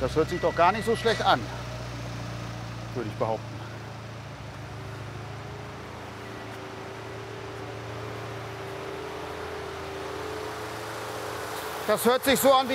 Das hört sich doch gar nicht so schlecht an, würde ich behaupten. Das hört sich so an wie